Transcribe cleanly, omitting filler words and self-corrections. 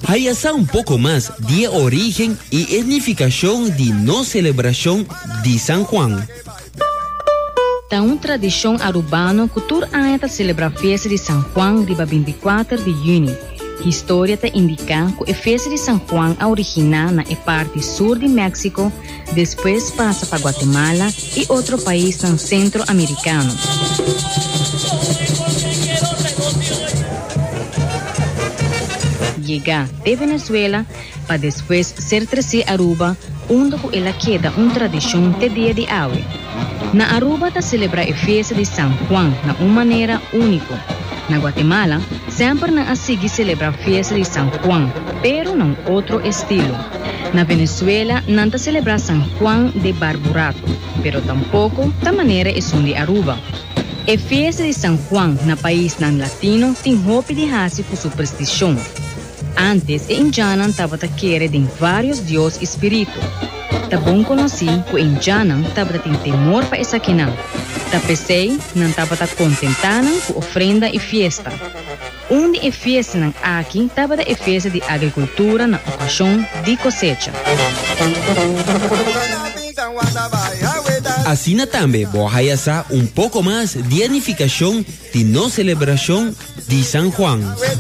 Hay hasta un poco más de origen y etnificación de no celebración de San Juan. Tá uma tradição arubana que toda ano tá celebra a festa de São João dia 24 de junho. A história tá indica que a festa de São João é original na parte sul de México, depois passa para Guatemala e outro país no centro-americano. Chega de Venezuela para depois ser trazido a Aruba, onde ela queda uma tradição de dia de hoje. Na Aruba ta celebra a festa de São João na uma maneira única. Na Guatemala, sempre na asigi celebra a festa de São João, pero num outro estilo. Na Venezuela, não ta celebra São João de Barburato, pero tampouco da maneira é som de Aruba. A festa de São João na país nan latino tem roupa de raça por superstição. Antes, em Indiana estava a querer de vários deuses espíritos. Tá bom conheci que em Indiana estava tem temor para essa quina. Tá pensei, não estava contentando com ofrenda e festa. Onde a festa não aqui estava a festa de agricultura na ocasião de cosecha. Así también hay un poco más de edificación de no celebración de San Juan.